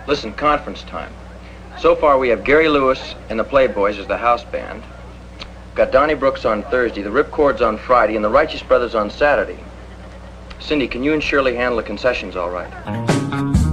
Listen, conference time. So far, we have Gary Lewis and the Playboys as the house band. Got Donnie Brooks on Thursday, the Ripcords on Friday, and the Righteous Brothers on Saturday. Cindy, can you and Shirley handle the concessions all right?